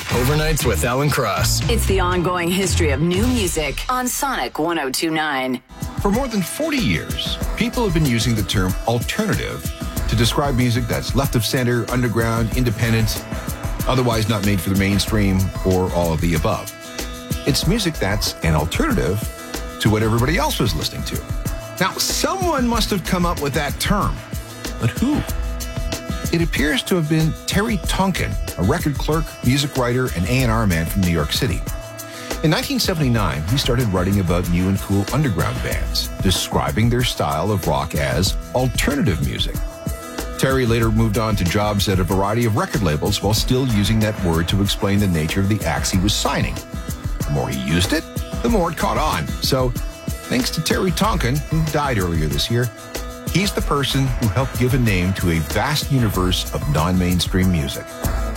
Overnights with Alan Cross. It's the ongoing history of new music on Sonic 102.9. For more than 40 years, people have been using the term alternative to describe music that's left of center, underground, independent, otherwise not made for the mainstream, or all of the above. It's music that's an alternative to what everybody else was listening to. Now, someone must have come up with that term, but who? It appears to have been Terry Tonkin, a record clerk, music writer, and A&R man from New York City. In 1979, he started writing about new and cool underground bands, describing their style of rock as alternative music. Terry later moved on to jobs at a variety of record labels while still using that word to explain the nature of the acts he was signing. The more he used it, the more it caught on. So, thanks to Terry Tonkin, who died earlier this year, he's the person who helped give a name to a vast universe of non-mainstream music.